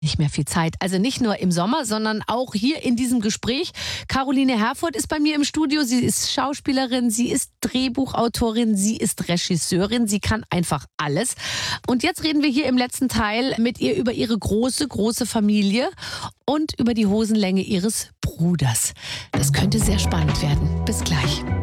Nicht mehr viel Zeit. Also nicht nur im Sommer, sondern auch hier in diesem Gespräch. Caroline Herfurth ist bei mir im Studio. Sie ist Schauspielerin, sie ist Drehbuchautorin, sie ist Regisseurin. Sie kann einfach alles. Und jetzt reden wir hier im letzten Teil mit ihr über ihre große, große Familie und über die Hosenlänge ihres Bruders. Das könnte sehr spannend werden. Bis gleich.